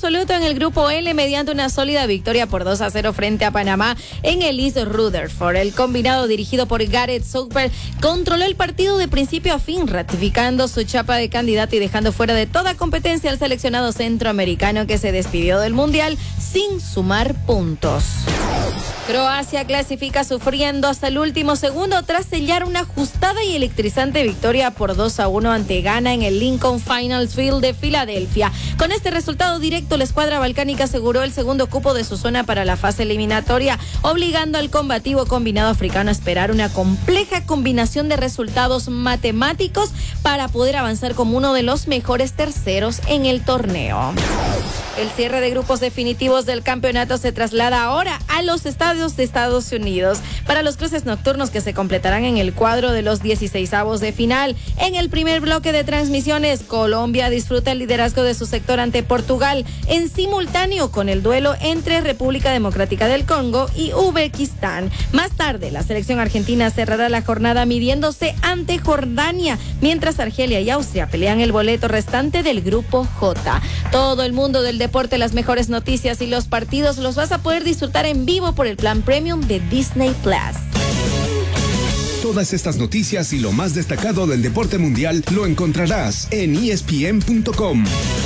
absoluto en el grupo L mediante una sólida victoria por 2-0 frente a Panamá en el East Rutherford. El combinado dirigido por Gareth Southwell controló el partido de principio a fin, ratificando su chapa de candidato y dejando fuera de toda competencia al seleccionado centroamericano que se despidió del Mundial sin sumar puntos. Croacia clasifica sufriendo hasta el último segundo tras sellar una ajustada y electrizante victoria por 2-1 ante Ghana en el Lincoln Finals Field de Filadelfia. Con este resultado directo, la escuadra balcánica aseguró el segundo cupo de su zona para la fase eliminatoria, obligando al combativo combinado africano a esperar una compleja combinación de resultados matemáticos para poder avanzar como uno de los mejores terceros en el torneo. El cierre de grupos definitivos del campeonato se traslada ahora a los estadios de Estados Unidos para los cruces nocturnos que se completarán en el cuadro de los 16avos de final. En el primer bloque de transmisiones, Colombia disfruta el liderazgo de su sector ante Portugal en simultáneo con el duelo entre República Democrática del Congo y Uzbekistán. Más tarde, la selección argentina cerrará la jornada midiéndose ante Jordania, mientras Argelia y Austria pelean el boleto restante del grupo J. Todo el mundo del deporte, las mejores noticias y los partidos los vas a poder disfrutar en vivo por el plan premium de Disney Plus. Todas estas noticias y lo más destacado del deporte mundial lo encontrarás en ESPN.com.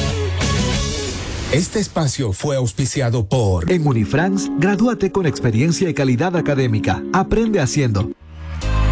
Este espacio fue auspiciado por... En Unifrance, gradúate con experiencia y calidad académica. Aprende haciendo.